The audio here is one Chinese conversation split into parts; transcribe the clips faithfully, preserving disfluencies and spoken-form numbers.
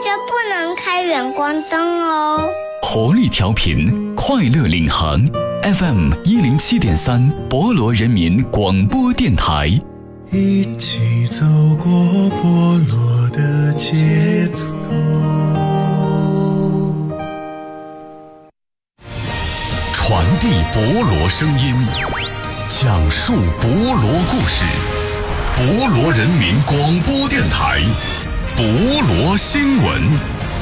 不能开远光灯哦。 活力调频，快乐领航 F M 一零七点三，博罗人民广播电台。 一起走过博罗的街头， 传递博罗声音，讲述博罗故事。博罗人民广播电台，博罗新闻。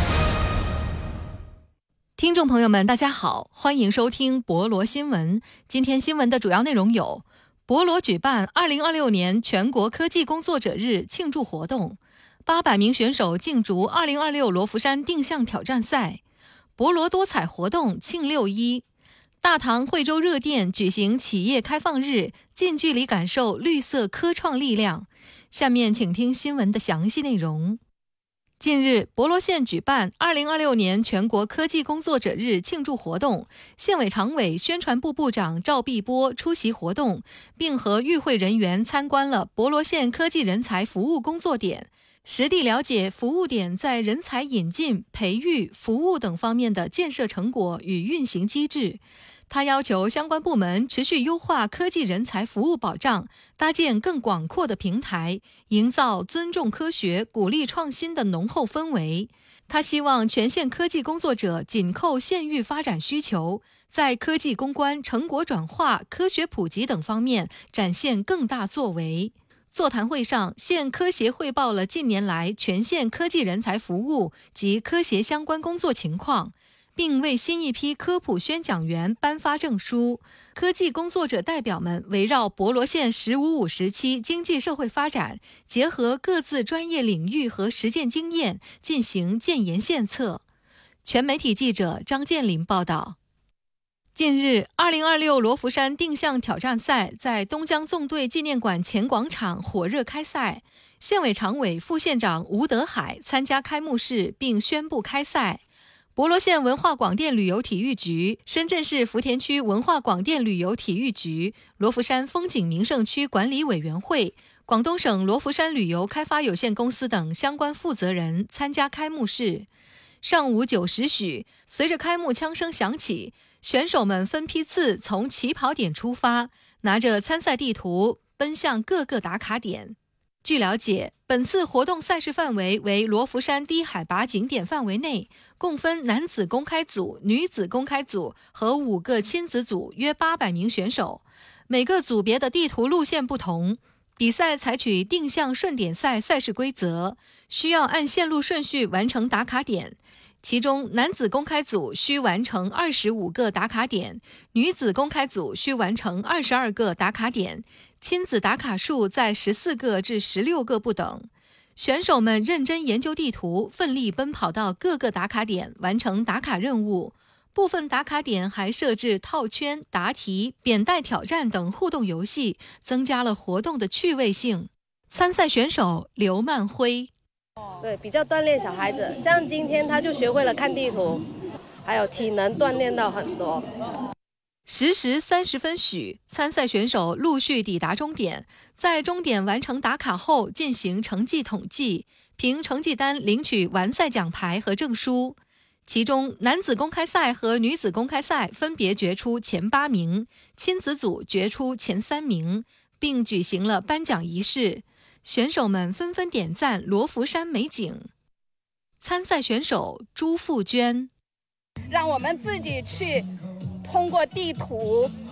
听众朋友们，大家好，欢迎收听博罗新闻。今天新闻的主要内容有：博罗举办二零二六年全国科技工作者日庆祝活动，八百名选手竞逐二零二六罗浮山定向挑战赛，博罗多彩活动庆六一，大唐惠州热电举行企业开放日，近距离感受绿色科创力量。下面请听新闻的详细内容。近日，博罗县举办二零二六年全国科技工作者日庆祝活动，县委常委、宣传部部长赵碧波出席活动，并和与会人员参观了博罗县科技人才服务工作点，实地了解服务点在人才引进、培育、服务等方面的建设成果与运行机制。他要求相关部门持续优化科技人才服务保障，搭建更广阔的平台，营造尊重科学、鼓励创新的浓厚氛围。他希望全县科技工作者紧扣县域发展需求，在科技攻关、成果转化、科学普及等方面展现更大作为。座谈会上，县科协汇报了近年来全县科技人才服务及科协相关工作情况，并为新一批科普宣讲员颁发证书。科技工作者代表们围绕博罗县“十五五”时期经济社会发展，结合各自专业领域和实践经验，进行建言献策。全媒体记者张建林报道。近日，二零二六罗浮山定向挑战赛在东江纵队纪念馆前广场火热开赛，县委常委、副县长吴德海参加开幕式并宣布开赛。博罗县文化广电旅游体育局、深圳市福田区文化广电旅游体育局、罗浮山风景名胜区管理委员会、广东省罗浮山旅游开发有限公司等相关负责人参加开幕式。上午九时许，随着开幕枪声响起，选手们分批次从起跑点出发，拿着参赛地图奔向各个打卡点。据了解，本次活动赛事范围为罗浮山低海拔景点范围内，共分男子公开组、女子公开组和五个亲子组，约八百名选手。每个组别的地图路线不同，比赛采取定向顺点赛赛事规则，需要按线路顺序完成打卡点。其中，男子公开组需完成二十五个打卡点，女子公开组需完成二十二个打卡点，亲子打卡数在十四个至十六个不等。选手们认真研究地图，奋力奔跑到各个打卡点，完成打卡任务。部分打卡点还设置套圈、答题、扁带挑战等互动游戏，增加了活动的趣味性。参赛选手刘曼辉。 对，比较锻炼小孩子，像今天他就学会了看地图，还有体能锻炼到很多。 十时三十分许，参赛选手陆续抵达终点，在终点完成打卡后进行成绩统计，凭成绩单领取完赛奖牌和证书。其中，男子公开赛和女子公开赛分别决出前八名，亲子组决出前三名，并举行了颁奖仪式。选手们纷纷点赞罗浮山美景。参赛选手朱富娟： 让我们自己去通过地图